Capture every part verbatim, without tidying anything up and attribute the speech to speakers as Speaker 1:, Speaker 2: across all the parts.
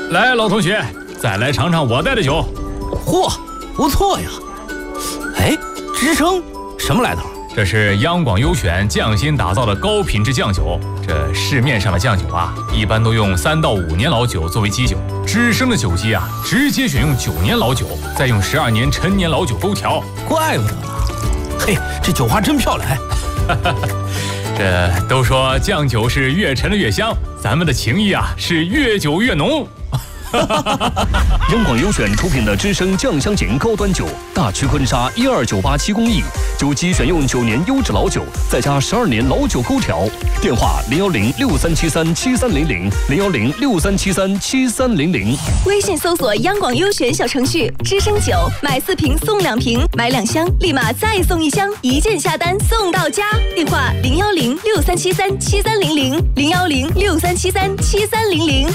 Speaker 1: 来，老同学，再来尝尝我带的酒。
Speaker 2: 嚯，不错呀！哎，支撑什么来头？
Speaker 1: 这是央广优选匠心打造的高品质酱酒。这市面上的酱酒啊，一般都用三到五年老酒作为基酒，知生的酒基啊，直接选用九年老酒，再用十二年陈年老酒勾调。
Speaker 2: 怪不得呢。嘿，这酒花真漂亮。
Speaker 1: 这都说酱酒是越陈的越香，咱们的情谊啊是越久越浓。
Speaker 3: 央广优选出品的知生酱香型高端酒，大曲坤沙一二九八七工艺，酒基选用九年优质老酒，再加十二年老酒勾调。电话零幺零六三七三七三零零零幺零六三七三七三零零。
Speaker 4: 微信搜索央广优选小程序，知生酒，买四瓶送两瓶，买两箱立马再送一箱，一键下单送到家。电话零幺零六三七三七三零零零幺零六三七三七三零零。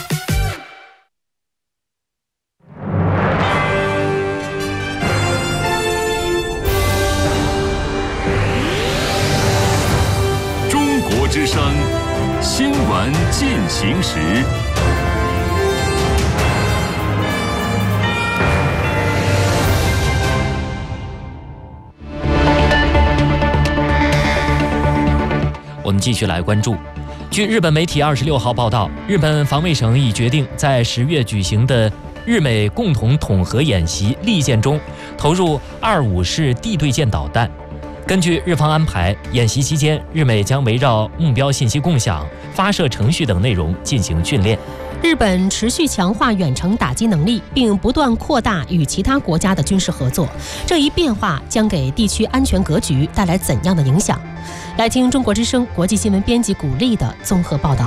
Speaker 5: 之声新闻进行时，
Speaker 6: 我们继续来关注。据日本媒体二十六号报道，日本防卫省已决定在十月举行的日美共同统合演习利剑中投入二五式地对舰导弹。根据日方安排，演习期间，日美将围绕目标信息共享、发射程序等内容进行训练。
Speaker 7: 日本持续强化远程打击能力，并不断扩大与其他国家的军事合作。这一变化将给地区安全格局带来怎样的影响？来听中国之声国际新闻编辑古丽的综合报道。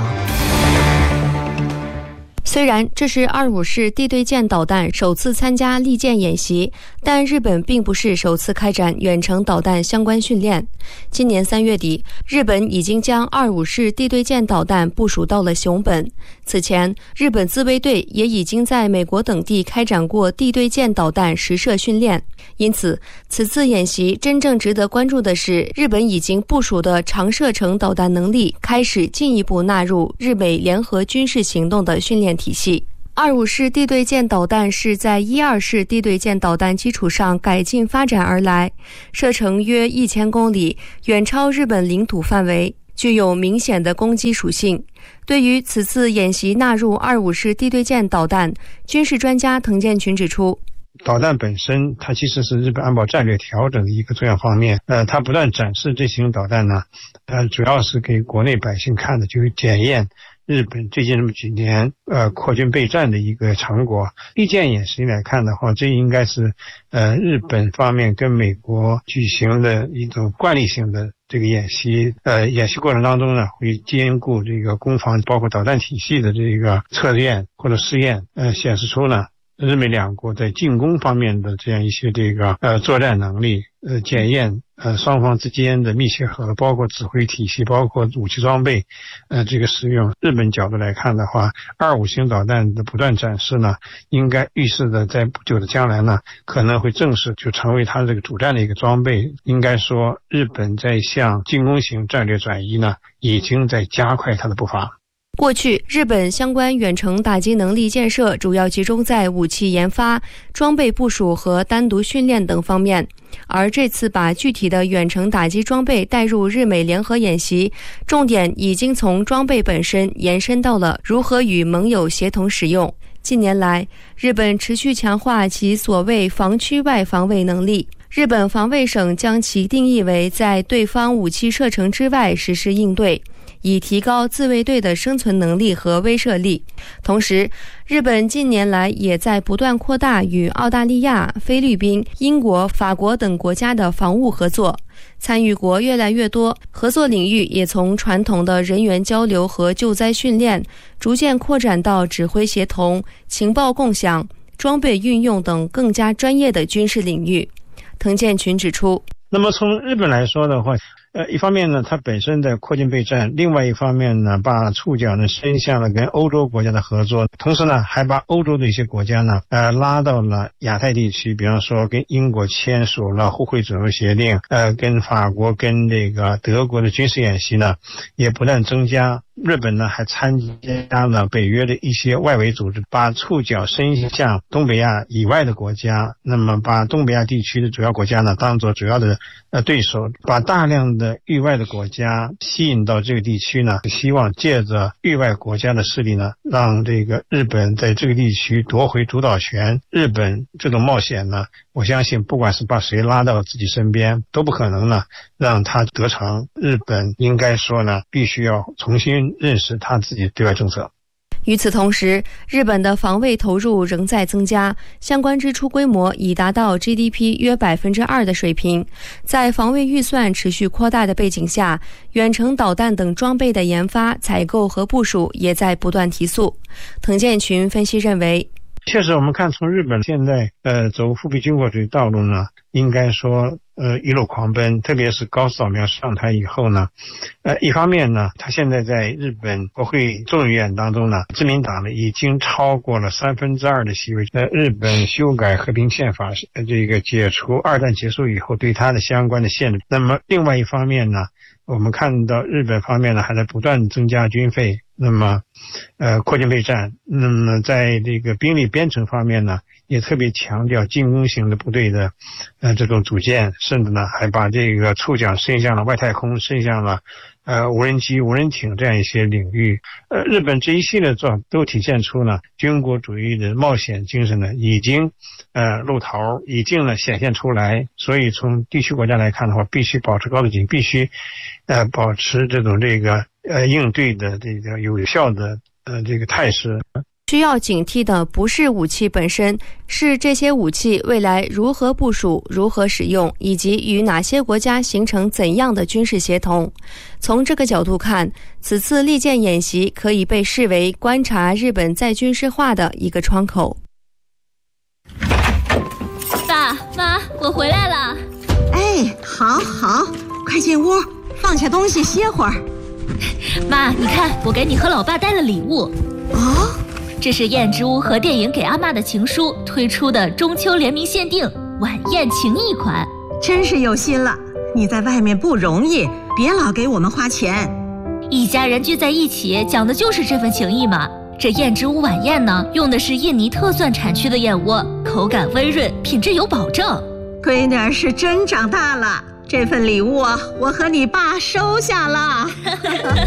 Speaker 8: 虽然这是二五式地对舰导弹首次参加利剑演习，但日本并不是首次开展远程导弹相关训练。今年三月底，日本已经将二五式地对舰导弹部署到了熊本。此前，日本自卫队也已经在美国等地开展过地对舰导弹实射训练。因此，此次演习真正值得关注的是，日本已经部署的长射程导弹能力开始进一步纳入日美联合军事行动的训练体系。二五式地对舰导弹是在一二式地对舰导弹基础上改进发展而来，射程约一千公里，远超日本领土范围，具有明显的攻击属性。对于此次演习纳入二五式地对舰导弹，军事专家滕建群指出，
Speaker 9: 导弹本身它其实是日本安保战略调整的一个重要方面，呃，它不断展示这型导弹呢，呃，主要是给国内百姓看的，就是检验日本最近这么几年呃扩军备战的一个成果。利剑演习来看的话，这应该是呃日本方面跟美国举行的一种惯例性的这个演习，呃演习过程当中呢，会兼顾这个攻防，包括导弹体系的这个测验或者试验，呃显示出呢日美两国在进攻方面的这样一些这个呃作战能力，呃检验呃双方之间的密切合作，包括指挥体系，包括武器装备，呃这个使用。日本角度来看的话，二五型导弹的不断展示呢，应该预示的在不久的将来呢，可能会正式就成为它这个主战的一个装备。应该说，日本在向进攻型战略转移呢，已经在加快它的步伐。
Speaker 8: 过去，日本相关远程打击能力建设主要集中在武器研发、装备部署和单独训练等方面，而这次把具体的远程打击装备带入日美联合演习，重点已经从装备本身延伸到了如何与盟友协同使用。近年来，日本持续强化其所谓防区外防卫能力。日本防卫省将其定义为在对方武器射程之外实施应对，以提高自卫队的生存能力和威慑力。同时，日本近年来也在不断扩大与澳大利亚、菲律宾、英国、法国等国家的防务合作，参与国越来越多，合作领域也从传统的人员交流和救灾训练，逐渐扩展到指挥协同、情报共享、装备运用等更加专业的军事领域。滕建群指出，
Speaker 9: 那么从日本来说的话，呃，一方面呢，它本身的扩军备战；另外一方面呢，把触角呢伸向了跟欧洲国家的合作，同时呢，还把欧洲的一些国家呢，呃，拉到了亚太地区，比方说跟英国签署了互惠准入协定，呃，跟法国、跟这个德国的军事演习呢，也不断增加。 日本呢还参加了北约的一些外围组织，把触角伸向东北亚以外的国家，那么把东北亚地区的主要国家呢当做主要的呃对手，把大量的域外的国家吸引到这个地区呢，希望借着域外国家的势力呢，让这个日本在这个地区夺回主导权。日本这种冒险呢，我相信不管是把谁拉到自己身边，都不可能呢让他得逞。日本应该说呢，必须要重新认识他自己的对外政策。
Speaker 8: 与此同时，日本的防卫投入仍在增加，相关支出规模已达到 G D P 约 百分之二 的水平。在防卫预算持续扩大的背景下，远程导弹等装备的研发、采购和部署也在不断提速。滕建群分析认为，
Speaker 9: 确实我们看从日本现在呃走复辟军国主义道路呢，应该说呃一路狂奔，特别是高市早苗上台以后呢，呃一方面呢，他现在在日本国会众议院当中呢，自民党呢已经超过了三分之二的席位。呃，日本修改和平宪法，呃这个解除二战结束以后对它的相关的限制。那么另外一方面呢，我们看到日本方面呢还在不断增加军费，那么呃扩建备战，那么在这个兵力编程方面呢，也特别强调进攻型的部队的呃这种组建，甚至呢还把这个触角伸向了外太空，伸向了呃无人机、无人艇这样一些领域。呃日本这一系列做法都体现出呢军国主义的冒险精神呢已经呃露头，已经呢显现出来。所以从地区国家来看的话，必须保持高度警惕，必须呃保持这种这个呃应对的这个有效的呃这个态势。
Speaker 8: 需要警惕的不是武器本身，是这些武器未来如何部署、如何使用，以及与哪些国家形成怎样的军事协同。从这个角度看，此次利剑演习可以被视为观察日本再军事化的一个窗口。
Speaker 10: 爸妈，我回来了。
Speaker 11: 哎，好好，快进屋，放下东西歇会儿。
Speaker 10: 妈，你看，我给你和老爸带了礼物。
Speaker 11: 哦，
Speaker 10: 这是燕之屋和电影给阿嬷的情书推出的中秋联名限定晚宴情谊款，
Speaker 11: 真是有心了。你在外面不容易，别老给我们花钱。
Speaker 10: 一家人聚在一起，讲的就是这份情谊嘛。这燕之屋晚宴呢，用的是印尼特蒜产区的燕窝，口感温润，品质有保证。
Speaker 11: 闺女儿是真长大了，这份礼物啊，我和你爸收下了。